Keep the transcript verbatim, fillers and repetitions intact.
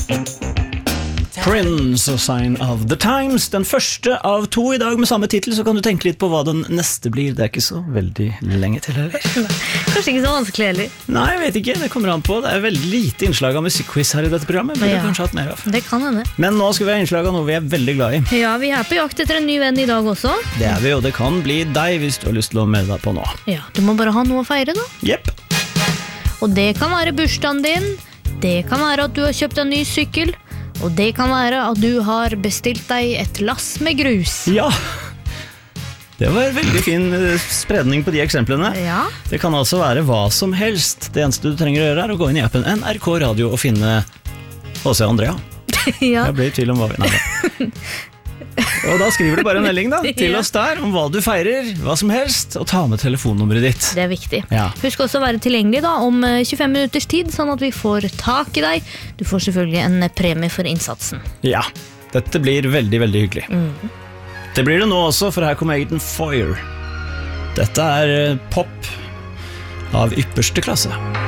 Prince og Sign of the Times, den første av to i dag med samme titel, så kan du tenke litt på hva den neste blir. Det er ikke så veldig lenge til heller. Kanskje ikke så vanskelig heller. Nei, jeg vet ikke, det kommer an på. Det er veldig lite innslag av musikkquiz her i dette programmet. Burde Ja, kanskje hatt mer av. det kan hende. Men nå skal vi ha innslag av noe vi er veldig glad i. Ja, vi er på jakt etter en ny venn i dag også. Det er vi, og det kan bli deg hvis du har lyst til å melde deg på nå. Ja, du må bare ha noe å feire da. Jepp. Og det kan være bursdagen din, det kan være at du har kjøpt en ny sykkel, og det kan være at du har bestilt deg et lass med grus. Ja. Det var en veldig fin eh, spredning på de eksemplene. Ja. Det kan altså være hva som helst. Det eneste du trenger å gjøre er å gå inn i appen N R K Radio og finne H C Andrea. Ja. Jeg blir i tvil om hva vi... Nei, da. Og da skriver du bare en melding da, til oss der om hva du feirer, hva som helst, og ta med telefonnummeret ditt. Det er viktig. Ja. Husk også å være tilgjengelig da, om tjuefem minutters tid, sånn at vi får tak i deg. Du får selvfølgelig en premie for innsatsen. Ja, dette blir veldig, veldig hyggelig. Mm. Det blir det nå også, for her kommer Aiden Foyer. Dette er pop av ypperste klasse.